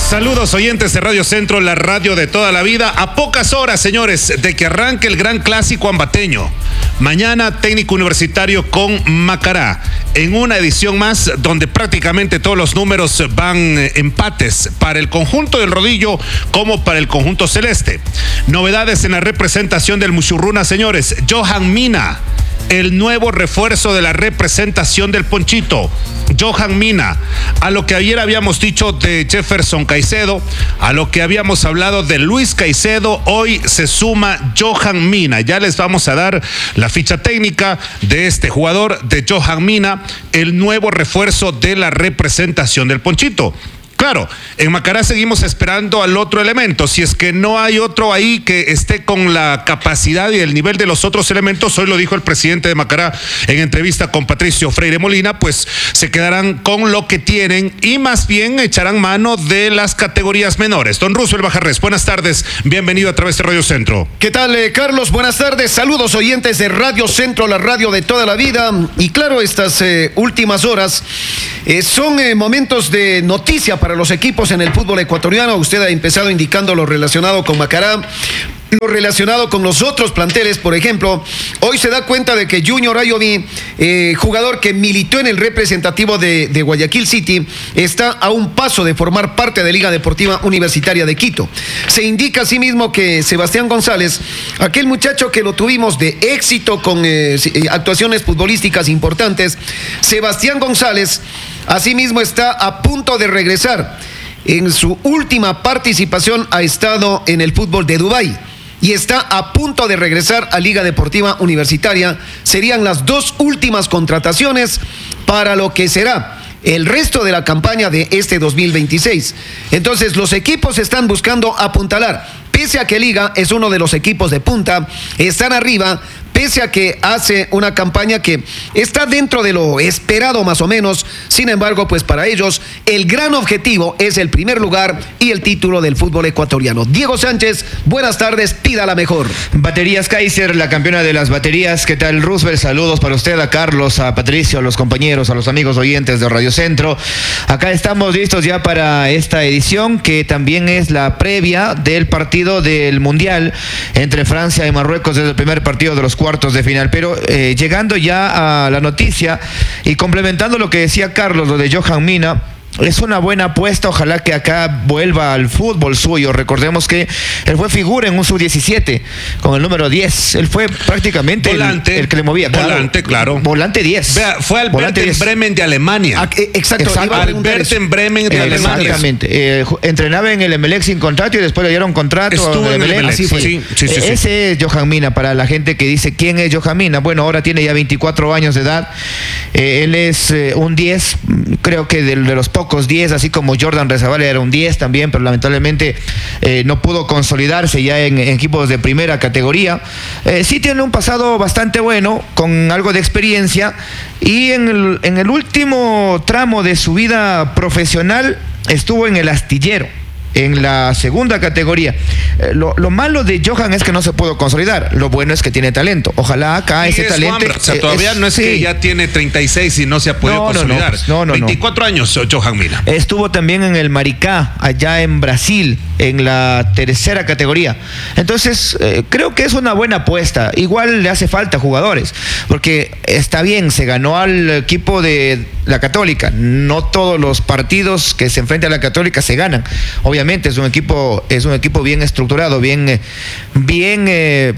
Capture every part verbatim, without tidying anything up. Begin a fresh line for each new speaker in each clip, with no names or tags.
Saludos oyentes de Radio Centro, la radio de toda la vida. A pocas horas, señores, de que arranque el gran clásico ambateño. Mañana Técnico Universitario con Macará, en una edición más donde prácticamente todos los números van empates para el conjunto del Rodillo como para el conjunto celeste. Novedades en la representación del Muchurruna, señores. Johan Mina, el nuevo refuerzo de la representación del Ponchito. Johan Mina, a lo que ayer habíamos dicho de Jefferson Caicedo, a lo que habíamos hablado de Luis Caicedo, hoy se suma Johan Mina. Ya les vamos a dar la ficha técnica de este jugador, de Johan Mina, el nuevo refuerzo de la representación del Ponchito. Claro, en Macará seguimos esperando al otro elemento. Si es que no hay otro ahí que esté con la capacidad y el nivel de los otros elementos, hoy lo dijo el presidente de Macará en entrevista con Patricio Freire Molina, pues se quedarán con lo que tienen y más bien echarán mano de las categorías menores. Don Roosevelt Bajarres, buenas tardes, bienvenido a través de Radio Centro.
¿Qué tal, eh, Carlos? Buenas tardes, saludos oyentes de Radio Centro, la radio de toda la vida. Y claro, estas eh, últimas horas eh, son eh, momentos de noticia para los equipos en el fútbol ecuatoriano. Usted ha empezado indicando lo relacionado con Macará, lo relacionado con los otros planteles. Por ejemplo, hoy se da cuenta de que Junior Ayoví, eh, jugador que militó en el representativo de, de Guayaquil City, está a un paso de formar parte de Liga Deportiva Universitaria de Quito. Se indica asimismo que Sebastián González, aquel muchacho que lo tuvimos de éxito con eh, actuaciones futbolísticas importantes, Sebastián González asimismo está a punto de regresar. En su última participación ha estado en el fútbol de Dubái y está a punto de regresar a Liga Deportiva Universitaria. Serían las dos últimas contrataciones para lo que será el resto de la campaña de este dos mil veintiséis. Entonces los equipos están buscando apuntalar. Pese a que Liga es uno de los equipos de punta, están arriba, pese a que hace una campaña que está dentro de lo esperado más o menos. Sin embargo, pues para ellos el gran objetivo es el primer lugar y el título del fútbol ecuatoriano. Diego Sánchez, buenas tardes, pida la mejor.
Baterías Kaiser, la campeona de las baterías. ¿Qué tal, Roosevelt? Saludos para usted, a Carlos, a Patricio, a los compañeros, a los amigos oyentes de Radio Centro. Acá estamos listos ya para esta edición, que también es la previa del partido del Mundial entre Francia y Marruecos. Es el primer partido de los cuartos de final, pero eh, llegando ya a la noticia y complementando lo que decía Carlos, lo de Johan Mina, es una buena apuesta. Ojalá que acá vuelva al fútbol suyo. Recordemos que él fue figura en un sub diecisiete con el número diez. Él fue prácticamente volante, el, el que le movía.
Volante, claro. claro.
Volante diez.
Vea, fue al Werder Bremen de Alemania.
Ah, exacto.
Exacto. Al Werder Bremen de eh, Alemania.
Exactamente. Eh, entrenaba en el Emelec sin contrato y después le dieron contrato.
Estuvo en el Emelec.
Sí,
sí, sí, sí, sí,
Ese
sí.
es Johan Mina. Para la gente que dice quién es Johan Mina, bueno, ahora tiene ya veinticuatro años de edad. Eh, él es eh, un diez, creo que de, de los pocos diez, así como Jordan Rezabala era un diez también, pero lamentablemente eh, no pudo consolidarse ya en, en equipos de primera categoría. Eh, sí tiene un pasado bastante bueno, con algo de experiencia, y en el, en el último tramo de su vida profesional estuvo en el Astillero, en la segunda categoría. Eh, lo, lo malo de Johan es que no se pudo consolidar. Lo bueno es que tiene talento. Ojalá acá
y
ese
es
talento.
Juan, o sea, todavía es, no es sí. que ya tiene treinta y seis y no se ha podido
no,
consolidar.
No, no, no,
veinticuatro
no.
años, Johan Mina.
Estuvo también en el Maricá, allá en Brasil, en la tercera categoría. Entonces, eh, creo que es una buena apuesta. Igual le hace falta jugadores, porque está bien, se ganó al equipo de la Católica. No todos los partidos que se enfrentan a la Católica se ganan. Obviamente es un equipo, es un equipo bien estructurado, bien, bien eh,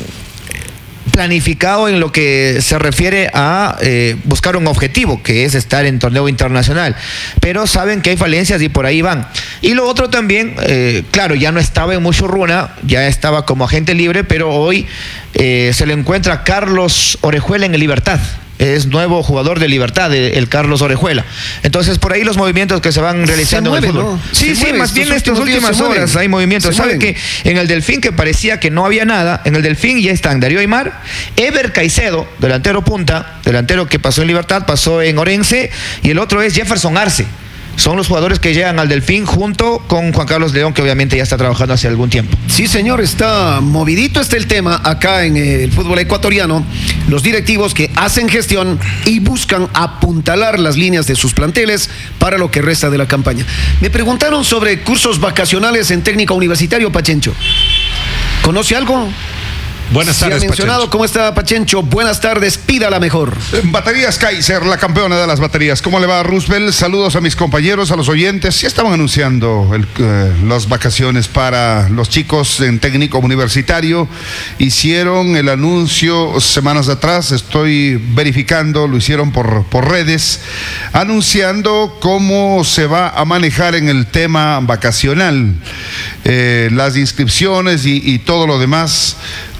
planificado en lo que se refiere a eh, buscar un objetivo, que es estar en torneo internacional. Pero saben que hay falencias y por ahí van. Y lo otro también, eh, claro, ya no estaba en Muchurruna, ya estaba como agente libre, pero hoy eh, se le encuentra Carlos Orejuela en el Libertad. Es nuevo jugador de Libertad, el Carlos Orejuela. Entonces, por ahí los movimientos que se van realizando
se mueve,
en el fútbol.
¿no?
Sí,
se
sí,
mueve,
más bien estas últimas horas hay movimientos. ¿Sabe que en el Delfín, que parecía que no había nada, en el Delfín ya están Darío Aymar, Ever Caicedo, delantero punta, delantero que pasó en Libertad, pasó en Orense, y el otro es Jefferson Arce. Son los jugadores que llegan al Delfín junto con Juan Carlos León, que obviamente ya está trabajando hace algún tiempo.
Sí, señor, está movidito este el tema acá en el fútbol ecuatoriano. Los directivos que hacen gestión y buscan apuntalar las líneas de sus planteles para lo que resta de la campaña. Me preguntaron sobre cursos vacacionales en técnico universitario, Pachencho. ¿Conoce algo?
Buenas tardes,
ha mencionado.
Pachencho.
¿Cómo está, Pachencho? Buenas tardes, pídala mejor.
Baterías Kaiser, la campeona de las baterías. ¿Cómo le va, Roosevelt? Saludos a mis compañeros, a los oyentes. Ya estaban anunciando el, eh, las vacaciones para los chicos en técnico universitario. Hicieron el anuncio semanas atrás, estoy verificando, lo hicieron por, por redes, anunciando cómo se va a manejar en el tema vacacional, eh, las inscripciones y, y todo lo demás.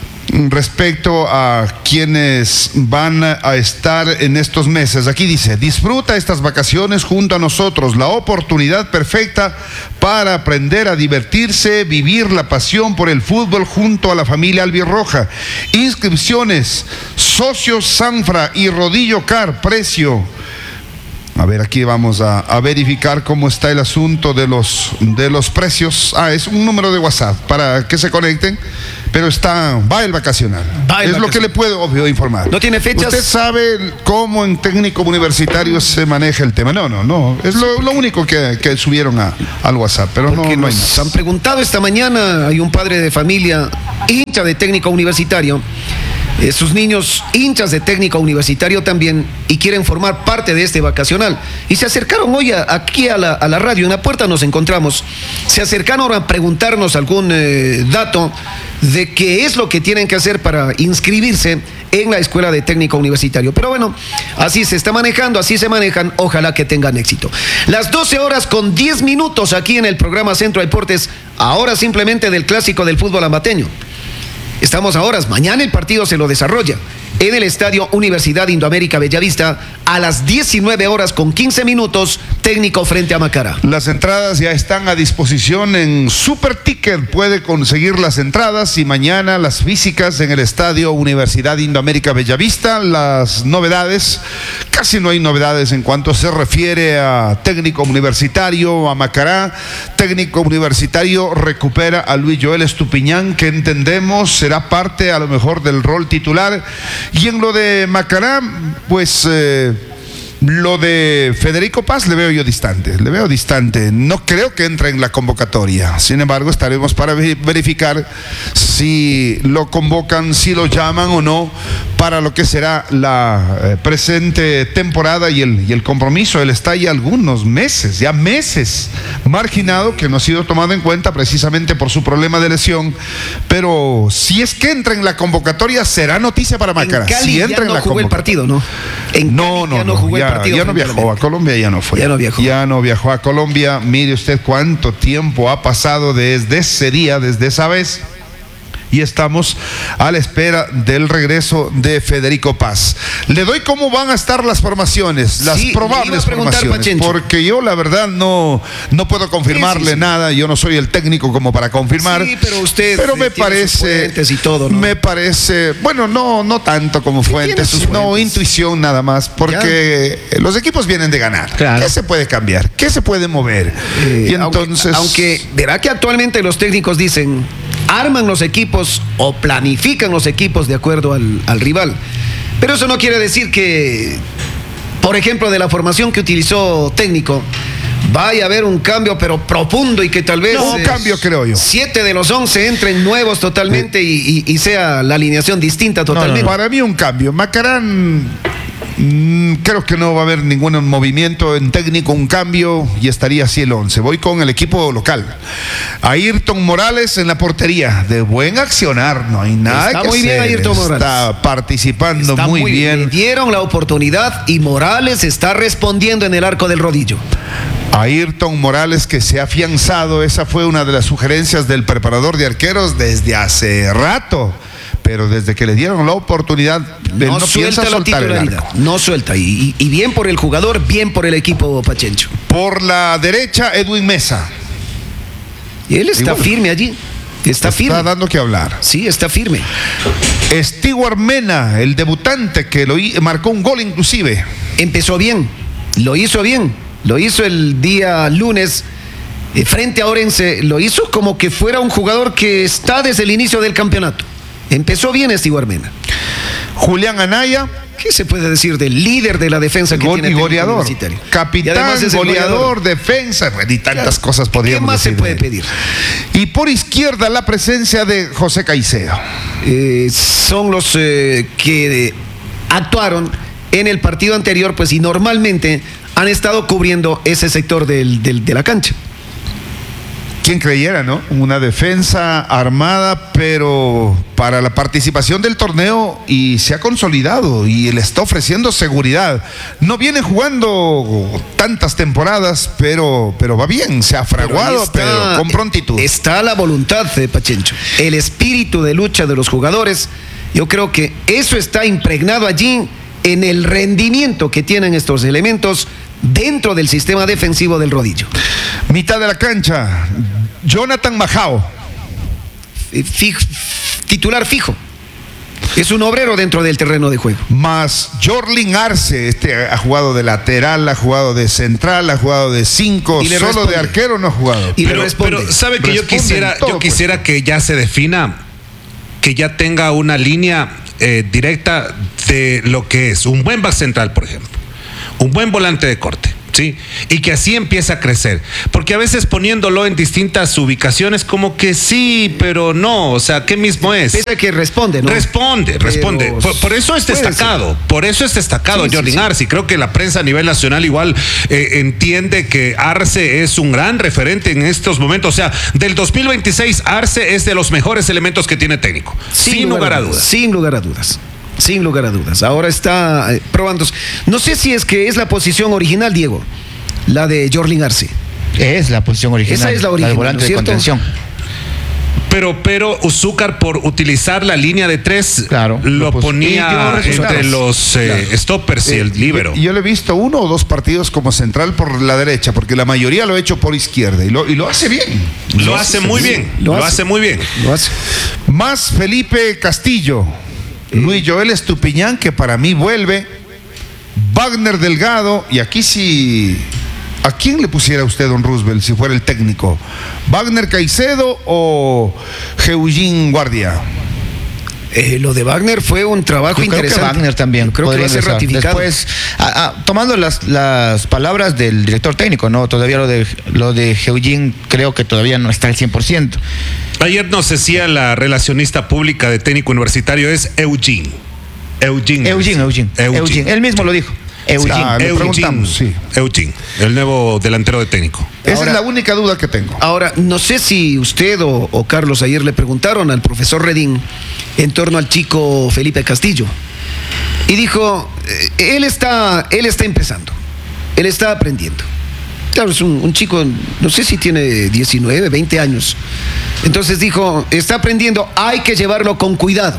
Respecto a quienes van a estar en estos meses, aquí dice: disfruta estas vacaciones junto a nosotros, la oportunidad perfecta para aprender a divertirse, vivir la pasión por el fútbol junto a la familia albirroja. Inscripciones, Socios Sanfra y Rodillo Car, precio. A ver, aquí vamos a, a verificar cómo está el asunto de los, de los precios. Ah, es un número de WhatsApp para que se conecten, pero está, va el vacacional. Va el es vacacional. Lo que le puedo, obvio, informar.
¿No tiene fechas?
¿Usted sabe cómo en técnico universitario se maneja el tema? No, no, no. Es lo, lo único que, que subieron a, al WhatsApp, pero no, no hay
nos
más.
Han preguntado esta mañana, hay un padre de familia, hincha de técnico universitario, Eh, sus niños hinchas de técnico universitario también, y quieren formar parte de este vacacional, y se acercaron hoy a, aquí a la, a la radio. En la puerta nos encontramos, se acercaron a preguntarnos algún eh, dato de qué es lo que tienen que hacer para inscribirse en la escuela de técnico universitario. Pero bueno, así se está manejando, así se manejan, ojalá que tengan éxito. Las doce horas con diez minutos aquí en el programa Centro Deportes, ahora simplemente del clásico del fútbol ambateño. Estamos a horas, mañana el partido se lo desarrolla en el Estadio Universidad Indoamérica Bellavista a las diecinueve horas con quince minutos, técnico frente a Macará.
Las entradas ya están a disposición en Super Ticket, puede conseguir las entradas, y mañana las físicas en el Estadio Universidad Indoamérica Bellavista. Las novedades, casi no hay novedades en cuanto se refiere a técnico universitario, a Macará. Técnico universitario recupera a Luis Joel Estupiñán, que entendemos será parte a lo mejor del rol titular. Y en lo de Macará, pues eh, lo de Federico Paz le veo yo distante, le veo distante. No creo que entre en la convocatoria. Sin embargo, estaremos para verificar si lo convocan, si lo llaman o no para lo que será la eh, presente temporada y el, y el compromiso. Él está ya algunos meses, ya meses marginado, que no ha sido tomado en cuenta precisamente por su problema de lesión. Pero si es que entra en la convocatoria, será noticia para Macará.
En Cali
si entra
ya no
en la
jugó el partido, ¿no? En
no,
Cali
no,
ya no
no,
jugó
ya,
el partido.
ya no viajó a Colombia, ya no fue.
Ya no viajó.
Ya no viajó a Colombia. Mire usted cuánto tiempo ha pasado desde ese día, desde esa vez. Y estamos a la espera del regreso de Federico Paz. Le doy cómo van a estar las formaciones, las
sí,
probables formaciones,
Pachencho,
porque yo la verdad no, no puedo confirmarle sí, sí, sí. nada. Yo no soy el técnico como para confirmar.
Sí, pero usted
pero me parece,
y todo, ¿no?
me parece, bueno, no, no tanto como fuentes, sino fuentes? intuición nada más, porque ya. los equipos vienen de ganar. Claro. ¿Qué se puede cambiar? ¿Qué se puede mover?
Eh, y entonces, aunque, aunque verá que actualmente los técnicos dicen, arman los equipos o planifican los equipos de acuerdo al, al rival. Pero eso no quiere decir que, por ejemplo, de la formación que utilizó técnico, vaya a haber un cambio pero profundo, y que tal vez
no, un eh, cambio creo yo.
Siete de los once entren nuevos totalmente sí. y, y, y sea la alineación distinta totalmente.
No, no, para mí un cambio. Macarán, mmm, creo que no va a haber ningún movimiento en técnico, un cambio, y estaría así el once. Voy con el equipo local. Ayrton Morales en la portería, de buen accionar, no hay nada
está
que
muy
hacer.
bien Ayrton Morales.
Está participando
está
muy, muy bien.
Le dieron la oportunidad y Morales está respondiendo en el arco del rodillo.
Ayrton Morales, que se ha afianzado, esa fue una de las sugerencias del preparador de arqueros desde hace rato, pero desde que le dieron la oportunidad,
no,
no
suelta
piensa
la
soltar
titularidad, no suelta, y, y bien por el jugador, bien por el equipo, Pachencho.
Por la derecha, Edwin Mesa.
Y él está bueno, firme allí, está, está firme.
Está dando que hablar.
Sí, está firme.
Stewart Mena, el debutante que lo marcó un gol inclusive.
Empezó bien, lo hizo bien, lo hizo el día lunes eh, frente a Orense, lo hizo como que fuera un jugador que está desde el inicio del campeonato. Empezó bien Stewart Mena.
Julián Anaya,
¿qué se puede decir del líder de la defensa que
Gol
tiene
y
Técnico
goleador.
Universitario? Y
Capitán,
además es el
goleador, defensa, bueno, y tantas
Claro.
cosas
¿Qué
podríamos
más se
decir
puede
de él.
pedir?
Y por izquierda la presencia de José Caicedo.
Eh, son los eh, que eh, actuaron en el partido anterior, pues, y normalmente han estado cubriendo ese sector del, del- de la cancha.
¿Quién creyera, no? Una defensa armada, pero para la participación del torneo, y se ha consolidado y le está ofreciendo seguridad. No viene jugando tantas temporadas, pero, pero va bien, se ha fraguado,
ahí
pero,
está-
con prontitud.
Está la voluntad de Pachencho, el espíritu de lucha de los jugadores. Yo creo que eso está impregnado allí en el rendimiento que tienen estos elementos dentro del sistema defensivo del Rodillo.
Mitad de la cancha, Jonathan Majao.
Eh, fij- titular fijo. Es un obrero dentro del terreno de juego.
Más Jorlin Arce, este ha jugado de lateral, ha jugado de central, ha jugado de cinco,
Y le
solo
responde.
de arquero no ha jugado.
Y le
Pero,
responde.
pero sabe que yo
Responde en
quisiera,
todo,
yo quisiera que ya se defina, que ya tenga una línea eh, directa de lo que es un buen back central, por ejemplo, un buen volante de corte. Sí, y que así empieza a crecer. Porque a veces poniéndolo en distintas ubicaciones, como que sí, pero no. O sea, ¿qué mismo es?
Pese a que responde, ¿no?
Responde,
Pero
responde. Por, por eso es
puede
destacado,
ser.
por eso es destacado
Sí, sí,
Jorlin
sí.
Arce. Y creo que la prensa a nivel nacional igual eh, entiende que Arce es un gran referente en estos momentos. O sea, del dos mil veintiséis, Arce es de los mejores elementos que tiene Técnico. Sin, lugar a dudas.
Sin lugar a dudas. Sin lugar a dudas. Ahora está eh, probando. No sé si es que es la posición original, Diego, la de Jorlin Arce.
Es la posición original.
Esa es la original,
del volante
¿no es
de
cierto?
contención.
Pero, pero Uzúcar, por utilizar la línea de tres,
Claro,
lo
lo puso. Y
ponía
dio resultados.
entre los eh, stoppers y
Eh,
el líbero.
Yo, yo le he visto uno o dos partidos como central por la derecha, porque la mayoría lo ha hecho por izquierda y lo, y lo hace bien.
Lo hace muy bien,
Lo
lo
hace.
hace muy bien.
Lo hace.
Más Felipe Castillo, Luis Joel Estupiñán, que para mí vuelve, Wagner Delgado, y aquí sí, ¿a quién le pusiera usted, don Roosevelt, si fuera el técnico? ¿Wagner Caicedo o Eugene Guardia?
Eh, lo de Wagner fue un trabajo
Yo creo que
interesante.
Wagner también.
Yo creo que
podría
va a ser
ingresar.
ratificado.
Después, ah, ah, tomando las, las palabras del director técnico, ¿no? Todavía lo de lo de Eugene creo que todavía no está al cien por ciento.
Ayer nos decía la relacionista pública de Técnico Universitario, es Eugene. Eugene.
Eugene, Eugene, Eugene. Él mismo lo dijo. Eugene.
Ah, le
Eugene,
preguntamos, sí.
Eugene, el nuevo delantero de Técnico.
Esa
Ahora-
es la única duda que tengo.
Ahora, no sé si usted o, o Carlos ayer le preguntaron al profesor Redín en torno al chico Felipe Castillo. Y dijo, eh, él está, él está empezando, él está aprendiendo. Claro, es un, un chico, no sé si tiene diecinueve, veinte años. Entonces dijo, está aprendiendo, hay que llevarlo con cuidado.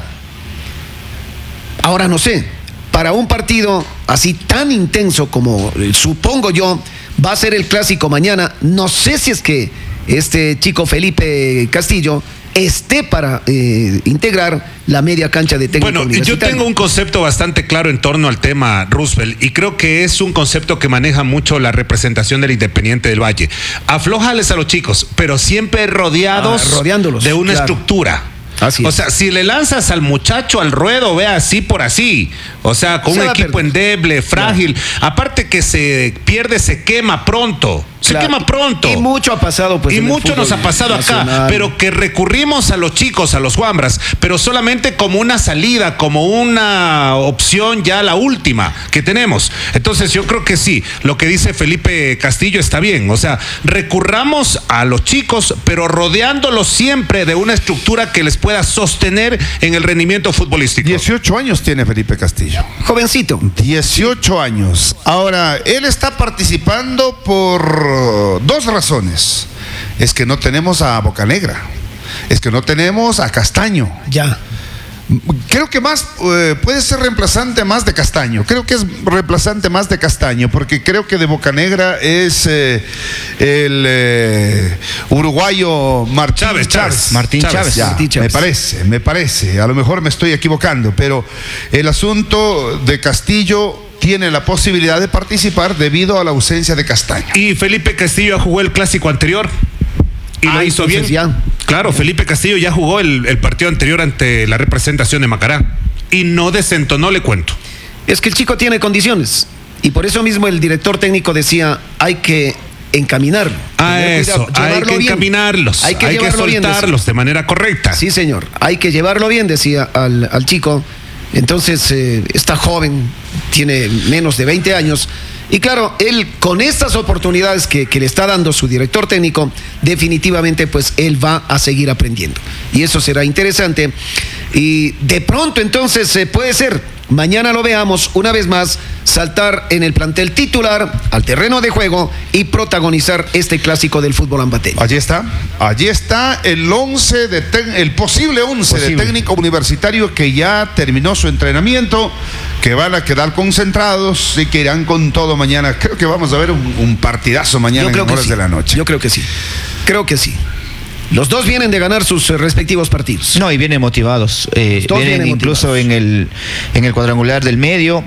Ahora no sé, para un partido así tan intenso como eh, supongo yo va a ser el clásico mañana, no sé si es que este chico Felipe Castillo esté para eh, integrar la media cancha de técnico
Bueno, yo
universitario.
tengo un concepto bastante claro en torno al tema Roosevelt y creo que es un concepto que maneja mucho la representación del Independiente del Valle. Aflójales a los chicos, pero siempre rodeados
Ah, rodeándolos,
de una
claro.
estructura.
Así
o
es.
sea, si le lanzas al muchacho al ruedo, vea así por así. O sea, con
Se
un
va a
equipo
perder.
endeble, frágil. Aparte que se pierde, se quema pronto. Se
Claro.
quema pronto.
Y mucho ha pasado, pues.
y
en el
mucho nos
fútbol
ha pasado acá,
nacional.
pero que recurrimos a los chicos, a los Juambras, pero solamente como una salida, como una opción ya la última que tenemos. Entonces yo creo que sí, lo que dice Felipe Castillo está bien, o sea, recurramos a los chicos, pero rodeándolos siempre de una estructura que les pueda sostener en el rendimiento futbolístico.
dieciocho años tiene Felipe Castillo.
Jovencito.
dieciocho años. Ahora, él está participando por dos razones. Es que no tenemos a Bocanegra. Es que no tenemos a Castaño.
Ya.
Creo que más eh, puede ser reemplazante más de Castaño. Creo que es reemplazante más de Castaño, porque creo que de Bocanegra es eh, el eh, uruguayo Martín
Chávez, Chávez.
Martín Chávez.
Ya,
Martín Chávez.
me parece, me parece. A lo mejor me estoy equivocando, pero el asunto de Castillo tiene la posibilidad de participar debido a la ausencia de Castaño.
Y Felipe Castillo ya jugó el clásico anterior y lo
Ah,
hizo bien.
entonces ya.
Claro, Felipe Castillo ya jugó el, el partido anterior ante la representación de Macará y no desentonó, le cuento.
Es que el chico tiene condiciones. Y por eso mismo el director técnico decía, hay que encaminarlo.
A eso, hay que
bien.
encaminarlos, hay que, hay que soltarlos bien, de manera correcta.
Sí, señor, hay que llevarlo bien, decía al, al chico. Entonces, eh, está joven, tiene menos de veinte años. Y claro, él con estas oportunidades que, que le está dando su director técnico, definitivamente pues él va a seguir aprendiendo. Y eso será interesante. Y de pronto entonces eh, puede ser, mañana lo veamos una vez más saltar en el plantel titular al terreno de juego y protagonizar este clásico del fútbol ambateño.
Allí está, allí está el once de te- el posible once de técnico universitario que ya terminó su entrenamiento, que van a quedar concentrados y que irán con todo mañana. Creo que vamos a ver un, un partidazo mañana en horas
sí.
de la noche.
Yo creo que sí, creo que sí. Los dos vienen de ganar sus eh, respectivos partidos.
No, y vienen motivados. Eh, vienen,
vienen
incluso
motivados.
en el, en el cuadrangular del medio.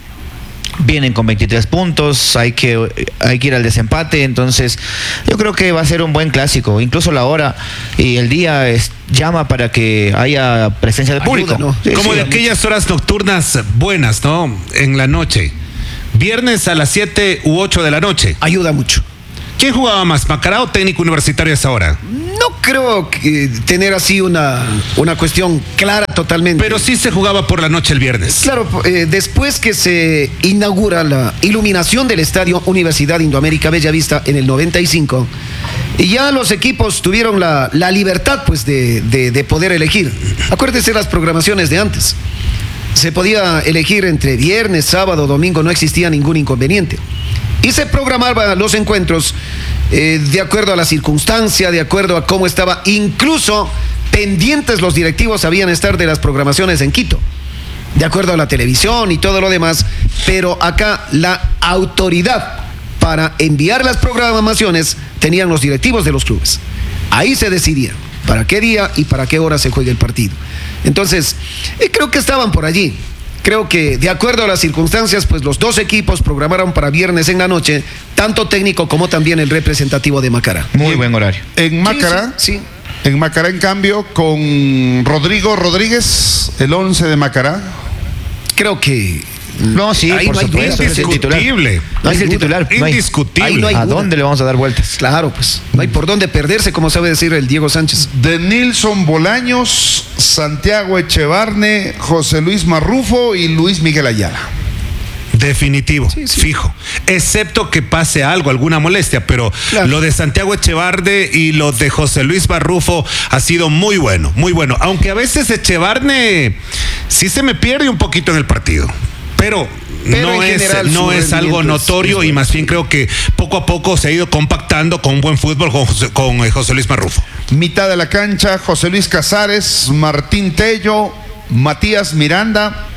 Vienen con veintitrés puntos, hay que, hay que ir al desempate, entonces yo creo que va a ser un buen clásico. Incluso la hora y el día es, llama para que haya presencia de público.
Ayuda, ¿no?
Sí,
Como
sí.
de aquellas horas nocturnas buenas, ¿no? En la noche. Viernes a las siete u ocho de la noche.
Ayuda mucho.
¿Quién jugaba más, Macará o Técnico Universitario a esa hora?
No creo que tener así una, una cuestión clara totalmente.
Pero sí se jugaba por la noche el viernes.
Claro, eh, después que se inaugura la iluminación del estadio Universidad Indoamérica Bellavista en el noventa y cinco, y ya los equipos tuvieron la, la libertad pues de, de, de poder elegir. Acuérdese las programaciones de antes. Se podía elegir entre viernes, sábado, domingo, no existía ningún inconveniente. Y se programaban los encuentros eh, de acuerdo a la circunstancia, de acuerdo a cómo estaba. Incluso pendientes los directivos sabían estar de las programaciones en Quito, de acuerdo a la televisión y todo lo demás. Pero acá la autoridad para enviar las programaciones tenían los directivos de los clubes. Ahí se decidía para qué día y para qué hora se juegue el partido. Entonces, eh, creo que estaban por allí. Creo que de acuerdo a las circunstancias, pues los dos equipos programaron para viernes en la noche, tanto técnico como también el representativo de Macará.
Muy buen horario.
En Macará,
Sí, sí, sí.
en Macará en cambio, con Rodrigo Rodríguez, el once de Macará.
Creo que
No, sí,
ahí
por
no hay
supuesto.
duda.
Es el titular.
Indiscutible.
No es el
duda.
titular. no hay-
Indiscutible.
Ahí no hay
¿A
duda.
dónde le vamos a dar vueltas?
Claro, pues no hay por dónde perderse, como sabe decir el Diego Sánchez.
De Nilson Bolaños, Santiago Echevarne, José Luis Marrufo y Luis Miguel Ayala.
Definitivo,
Sí, sí.
fijo. Excepto que pase algo, alguna molestia, pero
Claro.
lo de Santiago Echevarne y lo de José Luis Barrufo ha sido muy bueno, muy bueno. Aunque a veces Echevarne sí se me pierde un poquito en el partido, pero,
Pero
no
en
es,
general
no
su
es algo
rendimiento es-
notorio
es
y más
bueno.
bien creo que poco a poco se ha ido compactando con un buen fútbol con José, con, eh, José Luis Barrufo.
Mitad de la cancha, José Luis Casares, Martín Tello, Matías Miranda.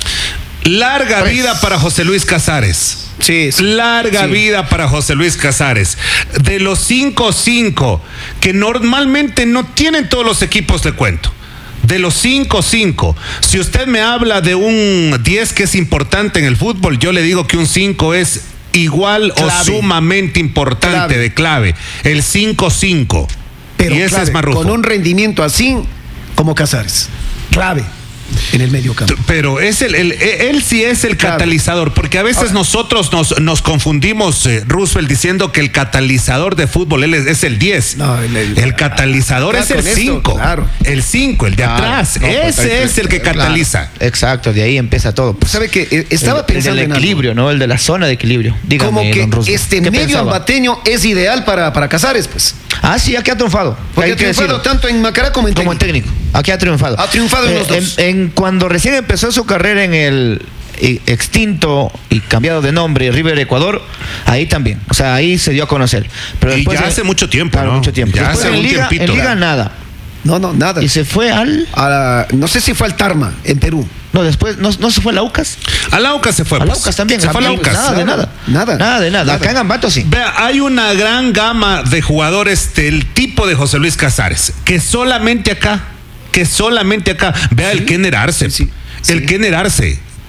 Larga
Pues-
vida para José Luis Casares.
Sí, sí.
Larga
Sí.
vida para José Luis Casares. De los cinco cinco que normalmente no tienen todos los equipos, le cuento. De los cinco cinco, si usted me habla de un diez que es importante en el fútbol, yo le digo que un cinco es igual
Clave.
o sumamente importante,
Clave.
de clave. El cinco cinco.
Pero
y ese
clave,
es Marrufo.
con un rendimiento así como Casares. Clave en el medio campo.
Pero es el, el- él sí es el
Claro.
catalizador, porque a veces
Ahora-
nosotros nos, nos confundimos, eh, Roosevelt, diciendo que el catalizador de fútbol él es, es el diez.
No, el-
el,
el-
catalizador
acá
es el
con esto,
cinco.
claro.
El cinco, el de
Claro,
atrás.
no, pues,
Ese
ahí-
es el que
claro,
cataliza.
Exacto, de ahí empieza todo. Pues,
¿Sabe qué? Eh, Estaba
el,
pensando
el
en
del
algo.
equilibrio, ¿no? El de la zona de equilibrio. Dígame,
Como que
don Roosevelt,
este
¿qué
medio
pensaba?
ambateño es ideal para, para Casares, pues.
Ah, sí, aquí ha triunfado.
Porque
Hay
ha
que
triunfado
decirlo.
tanto en Macará como en
Como en
técnico.
técnico. Aquí ha triunfado.
Ha triunfado en los dos.
En, en- cuando recién empezó su carrera en el eh, extinto y cambiado de nombre River Ecuador, ahí también. O sea, ahí se dio a conocer. Pero
Y
después
ya
en-
hace mucho tiempo,
Claro,
¿no?
mucho tiempo.
Ya
Después
hace
en
un
Liga,
tiempito.
en Liga nada.
No, no, nada.
Y se fue al...
A la- no sé si fue al Tarma, en Perú.
No, después, ¿no, no se fue a la UCAS?
A la UCAS se fue.
A la
pues.
UCAS también.
Se fue a la
También,
UCAS.
Nada de nada.
Nada.
Nada de nada.
Nada.
Acá en Ambato sí.
Vea, hay una gran gama de jugadores del tipo de José Luis Casares, que solamente acá, que solamente acá. Vea el Kenner Arce.
Sí, sí.
El
Sí.
Kenner Arce.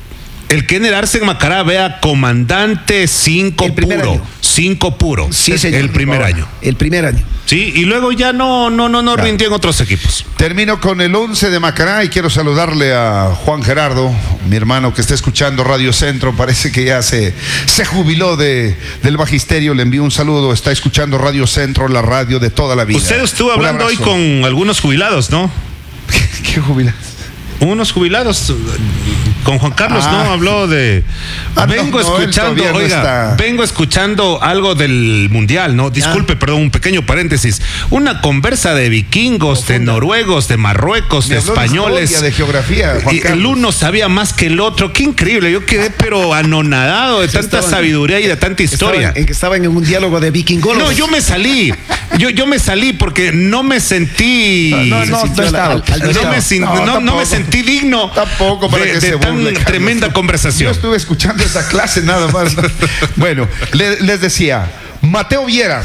el Kenner Arce en Macará, vea, comandante cinco puro. cinco puro.
Sí, señor.
El primer año.
El primer año.
Sí, y luego ya no, no, no, no claro. rindió en otros equipos.
Termino con el once de Macará y quiero saludarle a Juan Gerardo, mi hermano que está escuchando Radio Centro, parece que ya se, se jubiló de, del magisterio, le envío un saludo, está escuchando Radio Centro, la radio de toda la vida.
Usted estuvo hablando hoy con algunos jubilados, ¿no?
¿Qué jubilados?
Unos jubilados, con Juan Carlos, ah, ¿no? Habló de...
Ah,
vengo
no, no,
escuchando, oiga, no vengo escuchando algo del Mundial, ¿no? Disculpe, ah. perdón, un pequeño paréntesis. Una conversa de vikingos, de noruegos, de Marruecos, de españoles.
De, de geografía, Juan
y el uno sabía más que el otro. Qué increíble, yo quedé pero anonadado de sí, tanta estaban, sabiduría y de tanta historia.
Estaban, en que estaban en un diálogo de vikingólogos.
No, yo me salí, yo, yo me salí porque no me sentí...
No, no, no, no, estaba,
al, al, no, me, sin, no, no, no me sentí digno
tampoco para
de,
que
de
se
tan
burle,
tremenda
Carlos.
Conversación.
Yo estuve escuchando esa clase nada más. Bueno, le, les decía, Mateo Viera,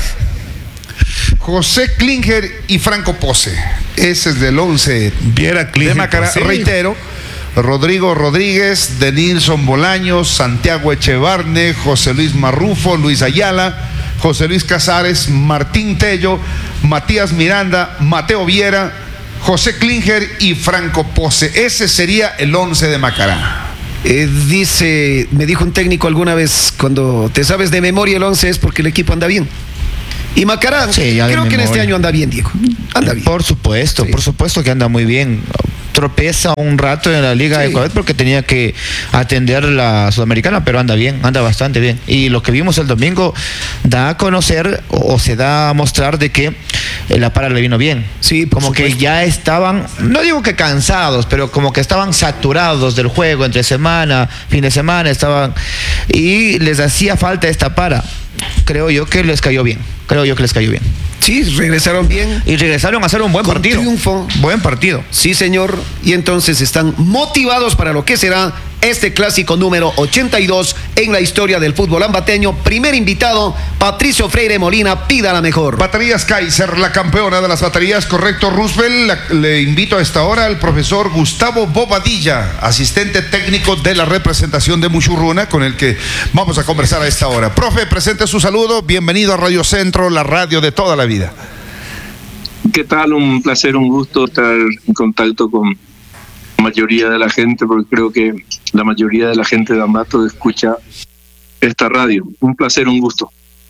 José Klinger y Franco Pose. Ese es del once
Viera, Klinger,
de Macará. Sí. Reitero, Rodrigo Rodríguez, Denilson Bolaños, Santiago Echevarne, José Luis Marrufo, Luis Ayala, José Luis Casares, Martín Tello, Matías Miranda, Mateo Viera, José Klinger y Franco Pose. Ese sería el once de Macará.
Eh, dice, me dijo un técnico alguna vez, cuando te sabes de memoria el once es porque el equipo anda bien. Y Macará, sí, creo que en este año anda bien, Diego. Anda bien.
Por supuesto, sí. por supuesto que anda muy bien. Tropeza un rato en la Liga sí. de Ecuador porque tenía que atender la Sudamericana, pero anda bien, anda bastante bien. Y lo que vimos el domingo da a conocer o, o se da a mostrar de que la para le vino bien.
Sí,
como
supuesto.
que ya estaban, no digo que cansados, pero como que estaban saturados del juego entre semana, fin de semana, estaban y les hacía falta esta para. Creo yo que les cayó bien. Creo yo que les cayó bien.
Sí, regresaron bien.
Y regresaron a hacer un buen
con
partido.
Triunfo.
Buen partido.
Sí, señor. Y entonces están motivados para lo que será este clásico número ochenta y dos en la historia del fútbol ambateño. Primer invitado, Patricio Freire Molina, pida la mejor.
Baterías Kaiser, la campeona de las baterías, correcto, Roosevelt. La, le invito a esta hora al profesor Gustavo Bobadilla, asistente técnico de la representación de Muchurruna, con el que vamos a conversar a esta hora. Profe, presente su saludo. Bienvenido a Radio Centro, la radio de toda la vida.
¿Qué tal? Un placer, un gusto estar en contacto con la mayoría de la gente, porque creo que la mayoría de la gente de Ambato escucha esta radio. Un placer, un gusto.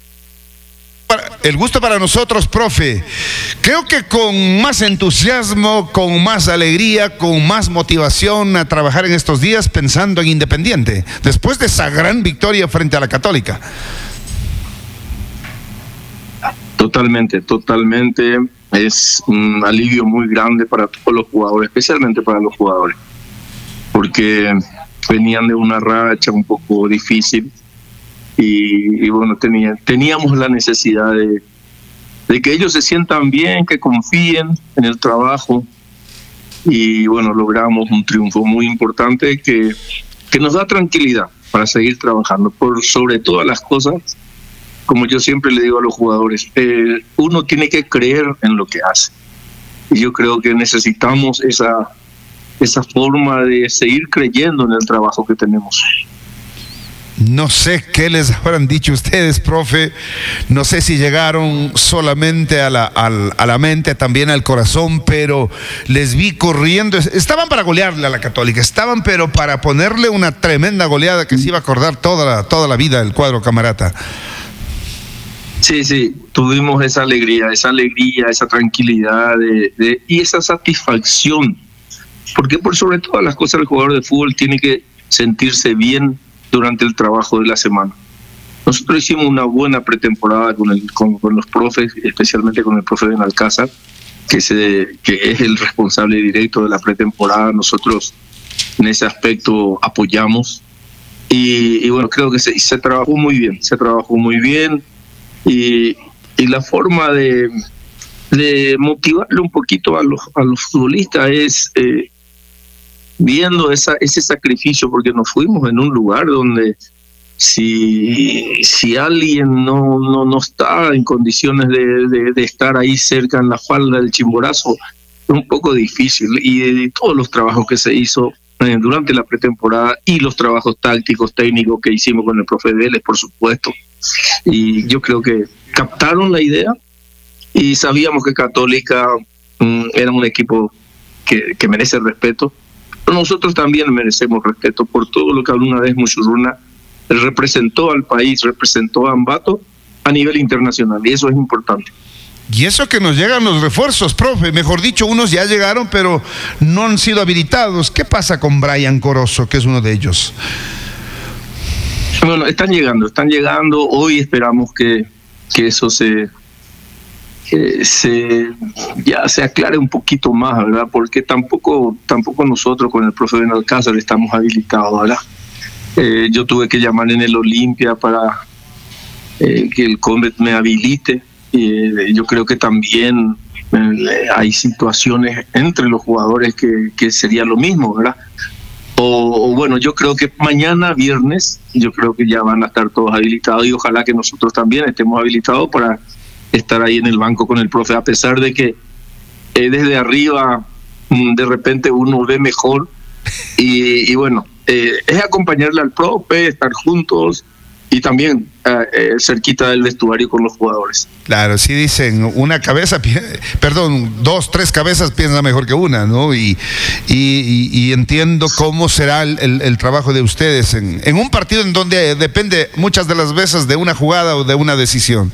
El gusto para nosotros, profe. Creo que con más entusiasmo, con más alegría, con más motivación a trabajar en estos días pensando en Independiente, después de esa gran victoria frente a la Católica.
Totalmente, totalmente. Es un alivio muy grande para todos los jugadores, especialmente para los jugadores, porque venían de una racha un poco difícil y, y bueno, tenía, teníamos la necesidad de, de que ellos se sientan bien, que confíen en el trabajo y bueno, logramos un triunfo muy importante que, que nos da tranquilidad para seguir trabajando. Por sobre todas las cosas, como yo siempre le digo a los jugadores, eh, uno tiene que creer en lo que hace. Y yo creo que necesitamos esa, esa forma de seguir creyendo en el trabajo que tenemos.
No sé qué les habrán dicho ustedes, profe. No sé si llegaron solamente a la, a, a la mente, también al corazón, pero les vi corriendo. Estaban para golearle a la Católica, estaban pero para ponerle una tremenda goleada que se iba a acordar toda la, toda la vida del cuadro camarata.
Sí, sí, tuvimos esa alegría, esa alegría, esa tranquilidad de, de, y esa satisfacción, porque por sobre todas las cosas el jugador de fútbol tiene que sentirse bien durante el trabajo de la semana. Nosotros hicimos una buena pretemporada con, el, con, con los profes, especialmente con el profe Benalcázar, que, se, que es el responsable directo de la pretemporada. Nosotros en ese aspecto apoyamos y, y bueno, creo que se, se trabajó muy bien, se trabajó muy bien. Y, y la forma de, de motivarle un poquito a los, a los futbolistas es eh, viendo esa, ese sacrificio, porque nos fuimos en un lugar donde si, si alguien no, no, no está en condiciones de, de, de estar ahí cerca en la falda del Chimborazo, es un poco difícil. Y de, de todos los trabajos que se hizo, eh, durante la pretemporada y los trabajos tácticos, técnicos que hicimos con el profe Vélez, por supuesto. Y yo creo que captaron la idea y sabíamos que Católica mm, era un equipo que, que merece respeto, pero nosotros también merecemos respeto por todo lo que alguna vez Muchurruna representó al país, representó a Ambato a nivel internacional, y eso es importante.
Y eso que nos llegan los refuerzos, profe, mejor dicho, unos ya llegaron, pero no han sido habilitados. ¿Qué pasa con Brian Corozo, que es uno de ellos?
Bueno, están llegando, están llegando. Hoy esperamos que, que eso se, que se ya se aclare un poquito más, ¿verdad? Porque tampoco, tampoco nosotros con el profe Benalcázar estamos habilitados, ¿verdad? Eh, yo tuve que llamar en el Olimpia para eh, que el Convet me habilite. Eh, yo creo que también eh, hay situaciones entre los jugadores que, que sería lo mismo, ¿verdad? O, o bueno, yo creo que mañana viernes, yo creo que ya van a estar todos habilitados y ojalá que nosotros también estemos habilitados para estar ahí en el banco con el profe, a pesar de que eh, desde arriba de repente uno ve mejor y, y bueno, eh, es acompañarle al profe, estar juntos y también eh, eh, cerquita del vestuario con los jugadores.
Claro, sí dicen, una cabeza, perdón, dos, tres cabezas piensa mejor que una, ¿no? Y, y, y, y entiendo cómo será el, el, el trabajo de ustedes en, en un partido en donde depende muchas de las veces de una jugada o de una decisión.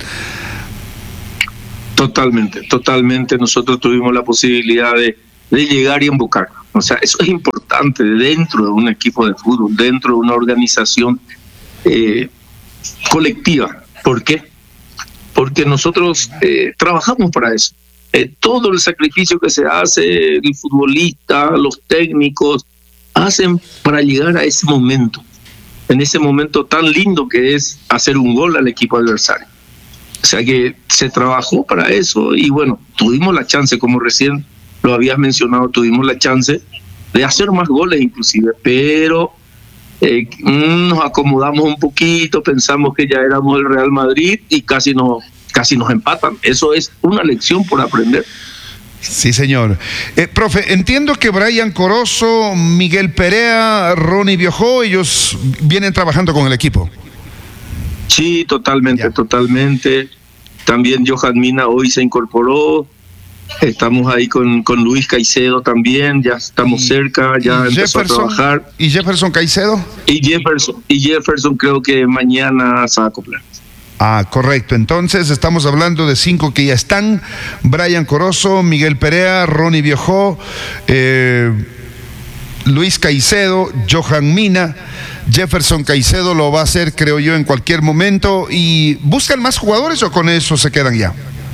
Totalmente, totalmente. Nosotros tuvimos la posibilidad de, de llegar y embocar. O sea, eso es importante dentro de un equipo de fútbol, dentro de una organización eh, colectiva. ¿Por qué? Porque nosotros eh, trabajamos para eso. Eh, todo el sacrificio que se hace, el futbolista, los técnicos, hacen para llegar a ese momento, en ese momento tan lindo que es hacer un gol al equipo adversario. O sea que se trabajó para eso y bueno, tuvimos la chance, como recién lo habías mencionado, tuvimos la chance de hacer más goles inclusive, pero eh, nos acomodamos un poquito, pensamos que ya éramos el Real Madrid y casi nos, casi nos empatan. Eso es una lección por aprender.
Sí, señor. Eh, profe, entiendo que Brian Corozo, Miguel Perea, Ronnie Biojó, ellos vienen trabajando con el equipo.
Sí, totalmente,
ya.
totalmente. También Johan Mina hoy se incorporó. Estamos ahí con, con Luis Caicedo también, ya estamos
y,
cerca, ya empezó a trabajar.
¿Y Jefferson Caicedo?
Y Jefferson, y Jefferson creo que mañana se va a acoplar.
Ah, correcto. Entonces estamos hablando de cinco que ya están: Brian Corozo, Miguel Perea, Ronnie Biojó, eh, Luis Caicedo, Johan Mina. Jefferson Caicedo lo va a hacer, creo yo, en cualquier momento. ¿Y buscan más jugadores o con eso se quedan ya?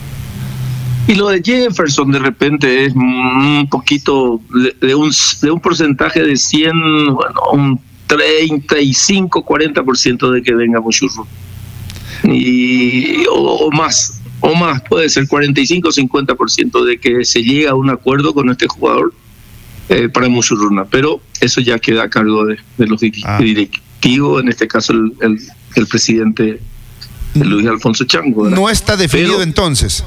Y lo de Jefferson de repente es un poquito de, de, un, de un porcentaje de cien, bueno, un treinta y cinco, cuarenta por ciento de que venga Muchurruna. Y, o, o más, o más, puede ser cuarenta y cinco, cincuenta por ciento de que se llegue a un acuerdo con este jugador eh, para Muchurruna. Pero eso ya queda a cargo de, de los ah. directivos, en este caso el, el, el presidente Luis Alfonso Chango, ¿verdad?
No está definido. Pero, entonces.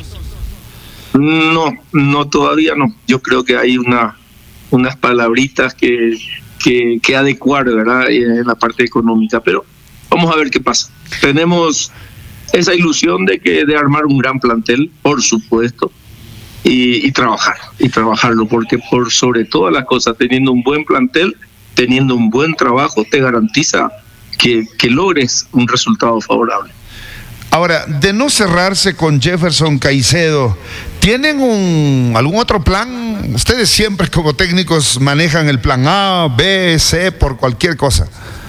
No, no, todavía no. Yo creo que hay una unas palabritas que, que, que adecuar, ¿verdad?, en la parte económica, pero vamos a ver qué pasa. Tenemos esa ilusión de que de armar un gran plantel, por supuesto, y, y trabajar, y trabajarlo, porque por sobre todas las cosas, teniendo un buen plantel, teniendo un buen trabajo, te garantiza que, que logres un resultado favorable.
Ahora, de no cerrarse con Jefferson Caicedo, ¿tienen un algún otro plan? Ustedes siempre como técnicos manejan el plan A, B, C, por cualquier cosa.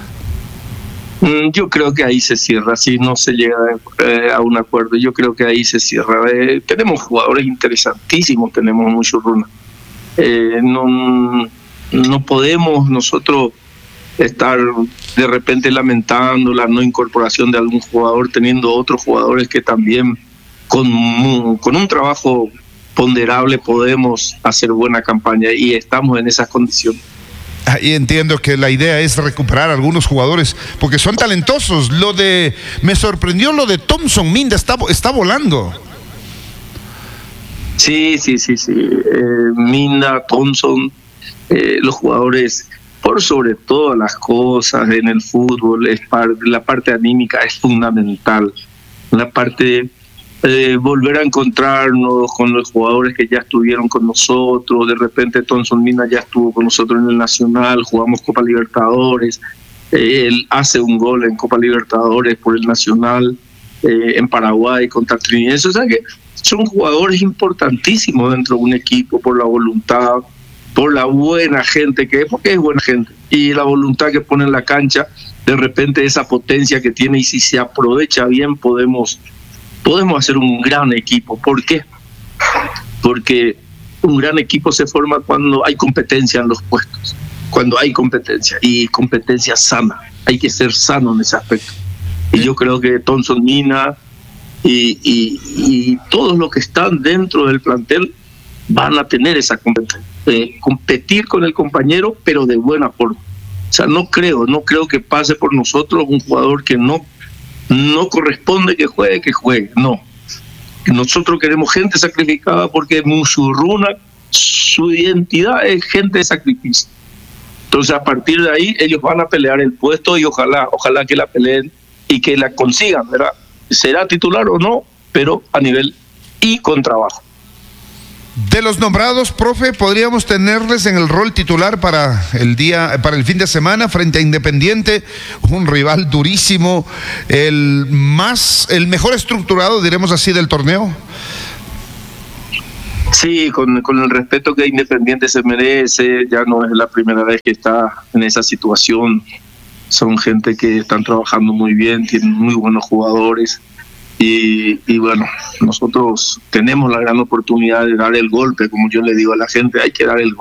Yo creo que ahí se cierra, si no se llega eh, a un acuerdo, yo creo que ahí se cierra. Eh, tenemos jugadores interesantísimos, tenemos Muchurruna. Eh, no, no podemos nosotros estar de repente lamentando la no incorporación de algún jugador, teniendo otros jugadores que también con, con un trabajo ponderable podemos hacer buena campaña y estamos en esas condiciones.
Ahí entiendo que la idea es recuperar a algunos jugadores porque son talentosos. Lo de me sorprendió lo de Thompson Minda, está, está volando.
Sí, sí, sí, sí. Eh, Minda, Thompson, eh, los jugadores por sobre todas las cosas en el fútbol, es par- la parte anímica es fundamental. La parte de eh, volver a encontrarnos con los jugadores que ya estuvieron con nosotros. De repente Thomson Mina ya estuvo con nosotros en el Nacional, jugamos Copa Libertadores, eh, él hace un gol en Copa Libertadores por el Nacional, eh, en Paraguay contra Trinidad. O sea que son jugadores importantísimos dentro de un equipo por la voluntad, por la buena gente que es, porque es buena gente, y la voluntad que pone en la cancha. De repente esa potencia que tiene, y si se aprovecha bien podemos podemos hacer un gran equipo. ¿Por qué? Porque un gran equipo se forma cuando hay competencia en los puestos, cuando hay competencia, y competencia sana. Hay que ser sano en ese aspecto. Y yo creo que Thomson Mina y, y, y todos los que están dentro del plantel van a tener esa competencia, eh, competir con el compañero, pero de buena forma. O sea, no creo, no creo que pase por nosotros un jugador que no, no corresponde que juegue, que juegue, no. Nosotros queremos gente sacrificada porque Musurruna, su identidad es gente de sacrificio. Entonces, a partir de ahí, ellos van a pelear el puesto y ojalá, ojalá que la peleen y que la consigan, ¿verdad? Será titular o no, pero a nivel y con trabajo.
De los nombrados, profe, podríamos tenerles en el rol titular para el día, para el fin de semana frente a Independiente, un rival durísimo, el más, el mejor estructurado, diremos así, del torneo.
Sí, con, con el respeto que Independiente se merece, ya no es la primera vez que está en esa situación. Son gente que están trabajando muy bien, tienen muy buenos jugadores. Y, y bueno, nosotros tenemos la gran oportunidad de dar el golpe, como yo le digo a la gente, hay que dar el golpe.